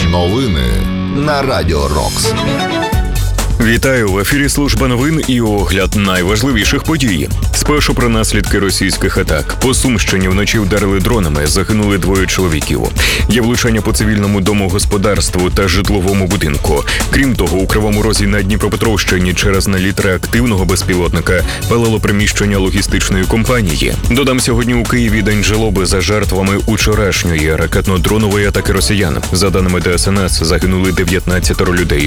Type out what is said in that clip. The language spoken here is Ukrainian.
Новини на Радіо Рокс. Вітаю! В ефірі служба новин і огляд найважливіших подій. Спершу про наслідки російських атак. По Сумщині вночі вдарили дронами, загинули 2 чоловіків. Є влучання по цивільному домогосподарству та житловому будинку. Крім того, у Кривому Розі на Дніпропетровщині через наліт реактивного безпілотника палало приміщення логістичної компанії. Додам, сьогодні у Києві день жалоби за жертвами учорашньої ракетно-дронової атаки росіян. За даними ДСНС, загинули 19 людей.